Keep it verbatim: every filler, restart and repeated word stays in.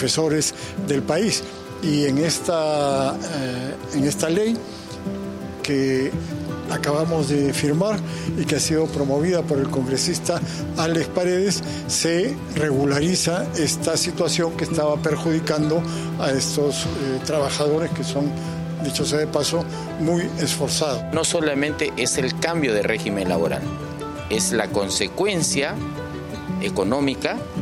profesores del país. Y en esta, eh, en esta ley que acabamos de firmar y que ha sido promovida por el congresista Alex Paredes, se regulariza esta situación que estaba perjudicando a estos eh, trabajadores que son, dicho sea de paso, muy esforzados. No solamente es el cambio de régimen laboral, es la consecuencia económica